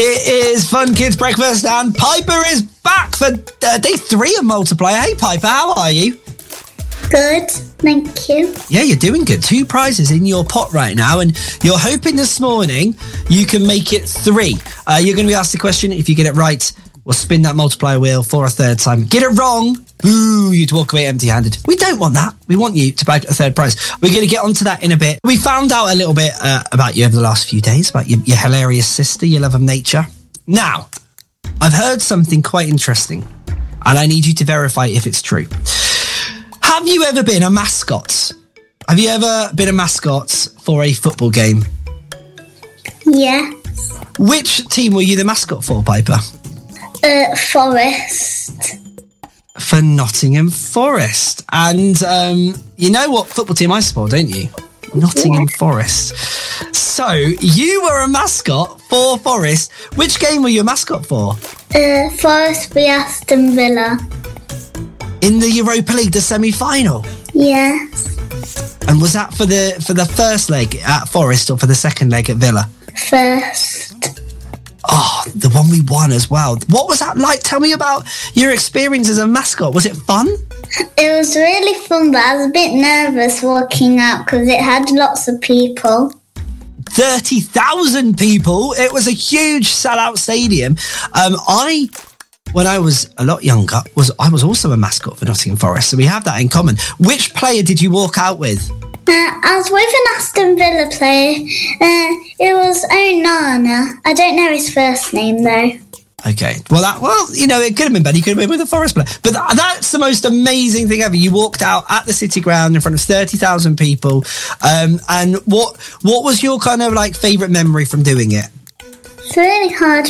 It is Fun Kids Breakfast, and Piper is back for day 3 of Multiplier. Hey, Piper, how are you? Good, thank you. Yeah, you're doing good. 2 prizes in your pot right now, and you're hoping this morning you can make it 3. You're going to be asked a question. If you get it right, we'll spin that multiplier wheel for a 3rd time. Get it wrong, boo, you'd walk away empty-handed. We don't want that. We want you to bag a 3rd prize. We're going to get onto that in a bit. We found out a little bit about you over the last few days, about your hilarious sister, your love of nature. Now, I've heard something quite interesting, and I need you to verify if it's true. Have you ever been a mascot? Have you ever been a mascot for a football game? Yeah. Which team were you the mascot for, Piper? Forest. For Nottingham Forest. And you know what football team I support, don't you? Nottingham Forest. So, you were a mascot for Forest. Which game were you a mascot for? Forest v Aston Villa. In the Europa League, the semi-final? Yes. And was that for the first leg at Forest or for the second leg at Villa? First. Oh, the one we won as well. What was that like? Tell me about your experience as a mascot. Was it fun? It was really fun, but I was a bit nervous walking out because it had lots of people. 30,000 people. It was a huge sellout stadium. When I was a lot younger, I was also a mascot for Nottingham Forest, so we have that in common. Which player did you walk out with? I was with an Aston Villa player. It was Onana. I don't know his first name, though. Okay. Well, you know, it could have been better. You could have been with a Forest player. But that's the most amazing thing ever. You walked out at the City Ground in front of 30,000 people. And what was your kind of like favourite memory from doing it? It's really hard.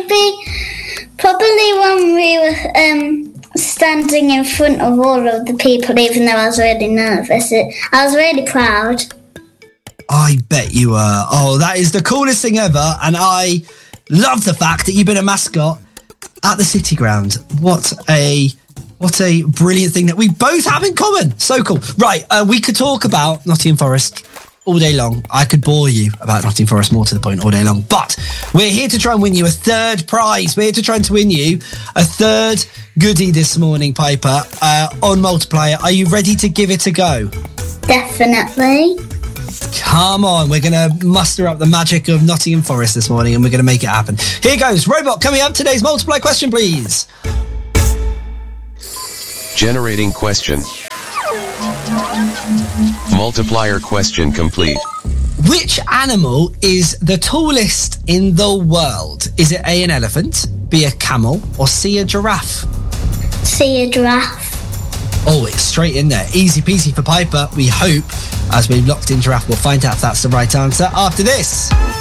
Probably when we were standing in front of all of the people, even though I was really nervous. I was really proud. I bet you were. Oh, that is the coolest thing ever. And I love the fact that you've been a mascot at the City Ground. What a brilliant thing that we both have in common. So cool. Right, we could talk about Nottingham Forest all day long. I could bore you about Nottingham Forest more to the point all day long. But we're here to try and win you a 3rd prize. We're here to try and win you a 3rd goodie this morning, Piper, on Multiplier. Are you ready to give it a go? Definitely. Come on, we're going to muster up the magic of Nottingham Forest this morning and we're going to make it happen. Here goes. Robot, coming up, today's Multiply question, please. Generating question. Multiplier question complete. Which animal is the tallest in the world? Is it A, an elephant, B, a camel, or C, a giraffe? See a giraffe. Oh, it's straight in there. Easy peasy for Piper. We hope, as we've locked in giraffe, we'll find out if that's the right answer after this.